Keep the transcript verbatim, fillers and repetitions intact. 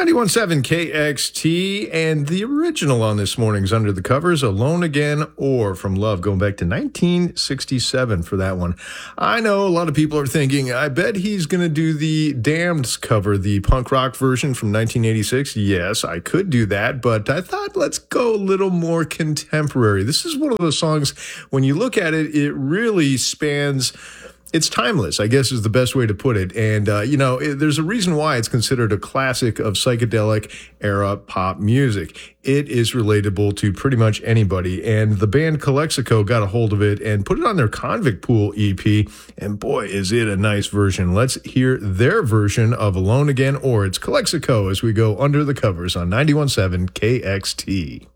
ninety-one point seven K X T, and the original on this morning's Under the Covers, Alone Again or From Love, going back to nineteen sixty-seven for that one. I know a lot of people are thinking, I bet he's going to do the Damned's cover, the punk rock version from nineteen eighty-six. Yes, I could do that, but I thought let's go a little more contemporary. This is one of those songs, when you look at it, it really spans... It's timeless, I guess is the best way to put it. And, uh, you know, it, there's a reason why it's considered a classic of psychedelic era pop music. It is relatable to pretty much anybody. And the band Calexico got a hold of it and put it on their Convict Pool E P. And boy, is it a nice version. Let's hear their version of Alone Again, or it's Calexico as we go Under the Covers on ninety-one point seven K X T.